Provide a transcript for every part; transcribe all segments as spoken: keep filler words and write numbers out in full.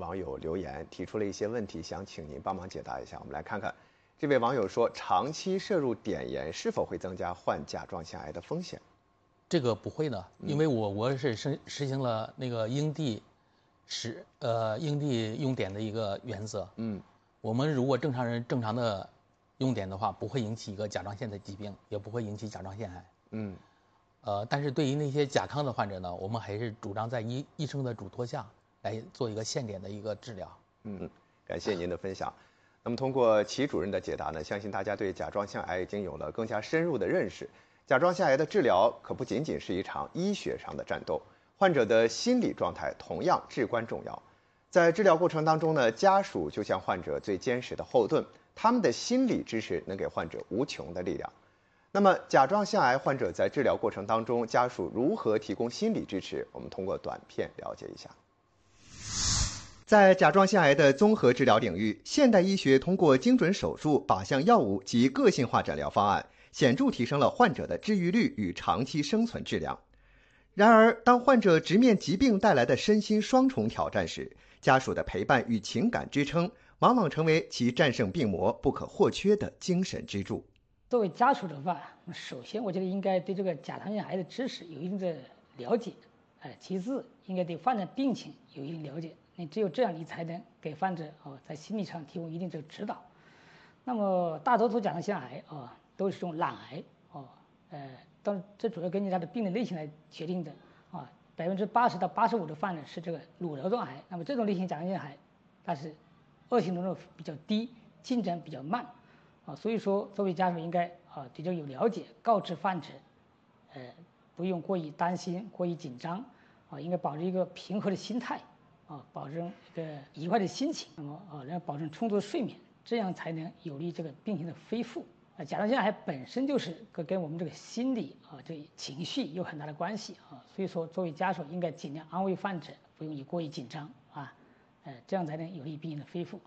网友留言，提出了一些问题，想请您帮忙解答一下。我们来看看，这位网友说，长期摄入碘盐是否会增加患甲状腺癌的风险？ 这个不会的，因为我国是实实行了那个因地使呃因地用碘的一个原则。嗯，我们如果正常人正常的用碘的话，不会引起一个甲状腺的疾病，也不会引起甲状腺癌。嗯，呃，但是对于那些甲亢的患者呢，我们还是主张在医医生的嘱托下来做一个限碘的一个治疗。 嗯，感谢您的分享。那么通过齐主任的解答呢，相信大家对甲状腺癌已经有了更加深入的认识。甲状腺癌的治疗可不仅仅是一场医学上的战斗，患者的心理状态同样至关重要。在治疗过程当中呢，家属就像患者最坚实的后盾，他们的心理支持能给患者无穷的力量。那么，甲状腺癌患者在治疗过程当中，家属如何提供心理支持？我们通过短片了解一下。在甲状腺癌的综合治疗领域，现代医学通过精准手术、靶向药物及个性化诊疗方案，显著提升了患者的治愈率与长期生存质量。然而，当患者直面疾病带来的身心双重挑战时，家属的陪伴与情感支撑，往往成为其战胜病魔不可或缺的精神支柱。 作为家属的话，首先我觉得应该对这个甲状腺癌的知识有一定的了解，哎，其次应该对患者病情有一定了解。你只有这样，你才能给患者哦在心理上提供一定这个指导。那么大多数甲状腺癌啊都是这种懒癌哦，呃，当然这主要根据它的病理类型来决定的啊。百分之八十到八十五的患者是这个乳瘤状癌，那么这种类型甲状腺癌，它是恶性程度比较低，进展比较慢啊。所以说，作为家属应该啊对这个有了解，告知患者，呃，不用过于担心、过于紧张啊，应该保持一个平和的心态。啊，保证一个愉快的心情，那么啊，然后保证充足的睡眠，这样才能有利这个病情的恢复。啊，甲状腺癌本身就是跟跟我们这个心理啊，这情绪有很大的关系啊，所以说作为家属应该尽量安慰患者，不用过于紧张啊，呃，这样才能有利病情的恢复。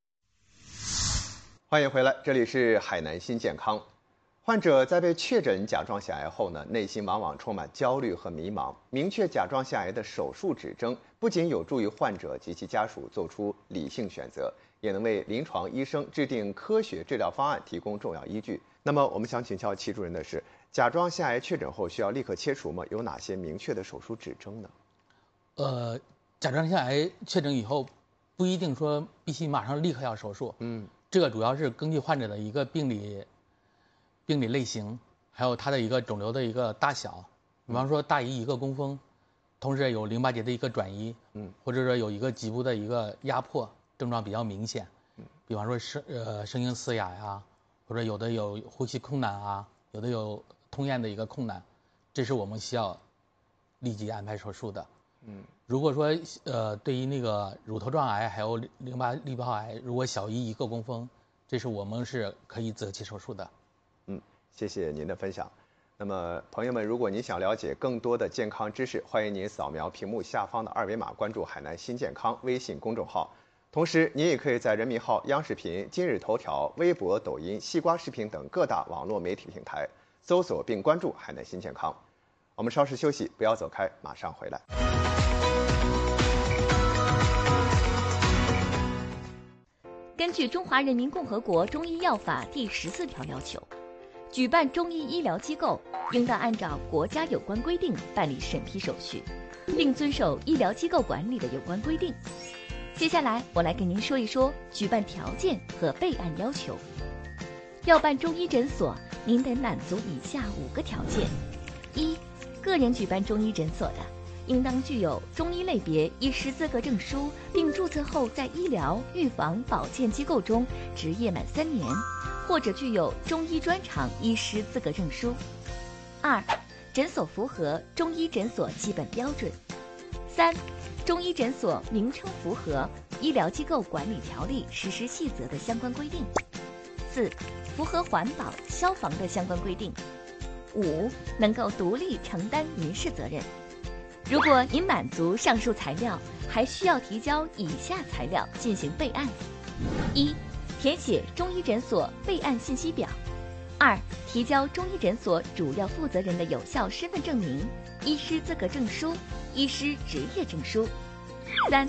欢迎回来，这里是海南新健康。患者在被确诊甲状腺癌后呢，内心往往充满焦虑和迷茫。明确甲状腺癌的手术指征，不仅有助于患者及其家属做出理性选择，也能为临床医生制定科学治疗方案提供重要依据。那么，我们想请教齐主任的是，甲状腺癌确诊后需要立刻切除吗？有哪些明确的手术指征呢？ 呃，甲状腺癌确诊以后，不一定说必须马上立刻要手术。嗯，这个主要是根据患者的一个病理。病理类型，还有它的一个肿瘤的一个大小，比方说大于一个公分，同时有淋巴结的一个转移，嗯，或者说有一个脊部的一个压迫，症状比较明显，嗯，比方说声呃声音嘶哑呀，或者有的有呼吸困难啊，有的有吞咽的一个困难，这是我们需要立即安排手术的。嗯，如果说呃对于那个乳头状癌还有淋巴淋巴癌，如果小于一个公分，这是我们是可以择期手术的。 嗯，谢谢您的分享。那么，朋友们，如果您想了解更多的健康知识，欢迎您扫描屏幕下方的二维码，关注海南新健康微信公众号。同时，您也可以在人民号、央视频、今日头条、微博、抖音、西瓜视频等各大网络媒体平台搜索并关注海南新健康。我们稍事休息，不要走开，马上回来。 根据《中华人民共和国中医药法》第十四条要求，举办中医医疗机构应当按照国家有关规定办理审批手续，并遵守医疗机构管理的有关规定。接下来，我来给您说一说举办条件和备案要求。要办中医诊所，您得满足以下五个条件：一、个人举办中医诊所的，应当具有中医类别医师资格证书，并注册后在医疗、预防、保健机构中执业满三年，或者具有中医专长医师资格证书。二、诊所符合中医诊所基本标准。三、中医诊所名称符合医疗机构管理条例实施细则的相关规定。四、符合环保、消防的相关规定。五、能够独立承担民事责任。如果您满足上述材料，还需要提交以下材料进行备案：一、填写中医诊所备案信息表；二、提交中医诊所主要负责人的有效身份证明、医师资格证书、医师执业证书；三、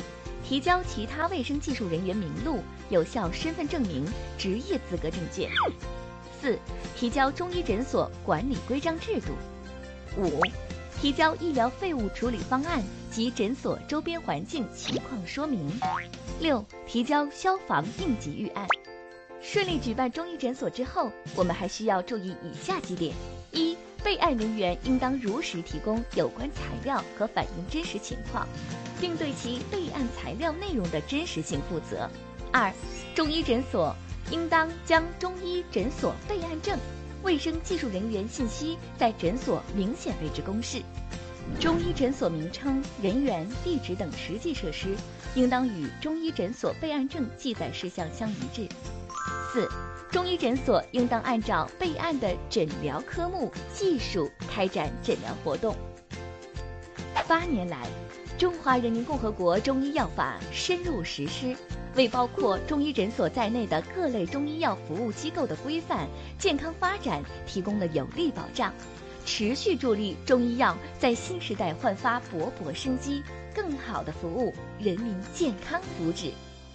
提交其他卫生技术人员名录、有效身份证明、执业资格证件。四、提交中医诊所管理规章制度。五、提交医疗废物处理方案及诊所周边环境情况说明。六、提交消防应急预案。顺利举办中医诊所之后，我们还需要注意以下几点：一、备案人员应当如实提供有关材料和反映真实情况，并对其备案材料内容的真实性负责。二、中医诊所应当将中医诊所备案证、卫生技术人员信息在诊所明显位置公示。中医诊所名称、人员、地址等实际设施应当与中医诊所备案证记载事项相一致。四、中医诊所应当按照备案的诊疗科目、技术开展诊疗活动。八年来，中华人民共和国中医药法深入实施，为包括中医诊所在内的各类中医药服务机构的规范、健康发展提供了有力保障，持续助力中医药在新时代焕发勃勃生机，更好地服务人民健康福祉。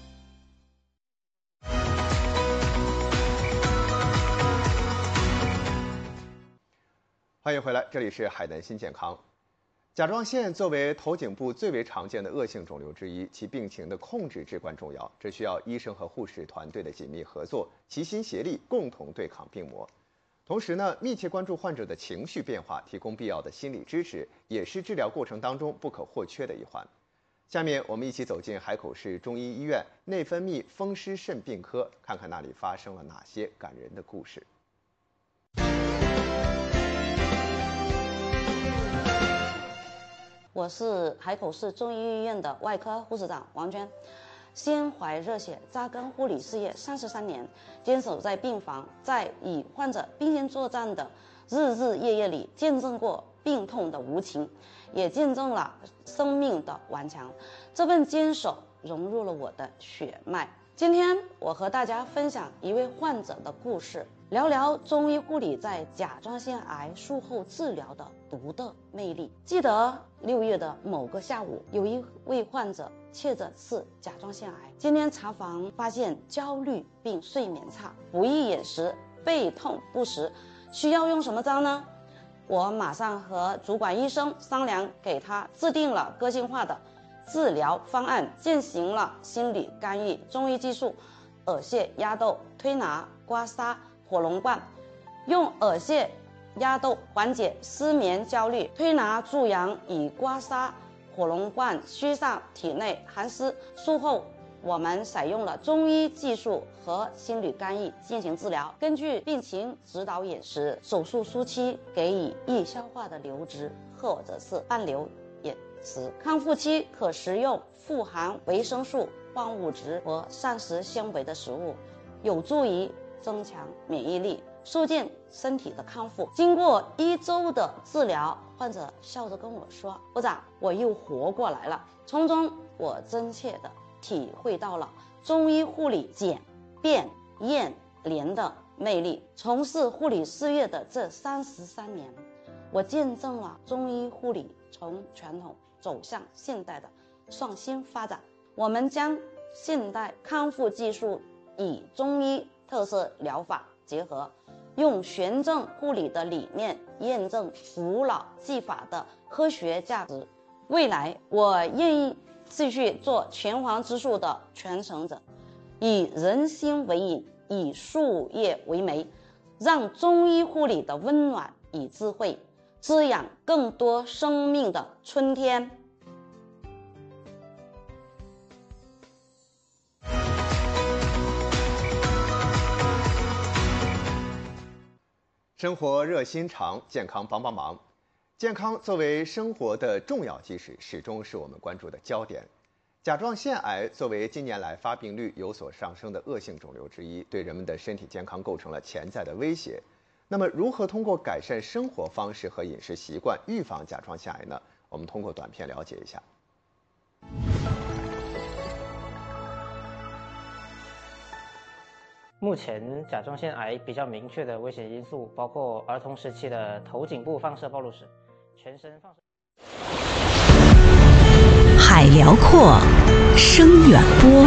欢迎回来，这里是海南新健康。甲状腺作为头颈部最为常见的恶性肿瘤之一，其病情的控制至关重要，这需要医生和护士团队的紧密合作，齐心协力，共同对抗病魔。同时呢，密切关注患者的情绪变化，提供必要的心理支持，也是治疗过程当中不可或缺的一环。下面我们一起走进海口市中医医院内分泌风湿肾病科，看看那里发生了哪些感人的故事。 我是海口市中医医院的外科护士长王娟，心怀热血，扎根护理事业三十三年，坚守在病房，在与患者并肩作战的日日夜夜里，见证过病痛的无情，也见证了生命的顽强。这份坚守融入了我的血脉。今天我和大家分享一位患者的故事，聊聊中医护理在甲状腺癌术后治疗的独特魅力。记得六月的某个下午，有一位患者确诊是甲状腺癌。今天查房发现焦虑并睡眠差，不易饮食，背痛不食，需要用什么招呢？我马上和主管医生商量，给他制定了个性化的治疗方案，进行了心理干预、中医技术、耳穴压豆、推拿、刮痧、火龙罐，用耳穴压豆缓解失眠焦虑，推拿助阳，以刮痧、火龙罐驱散体内寒湿。术后我们采用了中医技术和心理干预进行治疗，根据病情指导饮食，手术初期给予易消化的流质或者是半流饮食，康复期可食用富含维生素、矿物质和膳食纤维的食物，有助于增强免疫力，促进身体的康复。经过一周的治疗，患者笑着跟我说：“部长，我又活过来了。”从中我真切地体会到了中医护理简、便、验、廉的魅力。从事护理事业的这三十三年，我见证了中医护理从传统走向现代的创新发展。我们将现代康复技术与中医特色疗法结合，用循证护理的理念验证古老技法的科学价值。未来我愿意继续做拳皇之术的传承者，以人心为引，以术业为媒，让中医护理的温暖与智慧滋养更多生命的春天。 生活热心肠，健康帮帮忙。健康作为生活的重要基石，始终是我们关注的焦点。甲状腺癌作为近年来发病率有所上升的恶性肿瘤之一，对人们的身体健康构成了潜在的威胁。那么，如何通过改善生活方式和饮食习惯预防甲状腺癌呢？我们通过短片了解一下。 目前甲状腺癌比较明确的危险因素包括儿童时期的头颈部放射暴露史、全身放射。 海辽阔，声远播。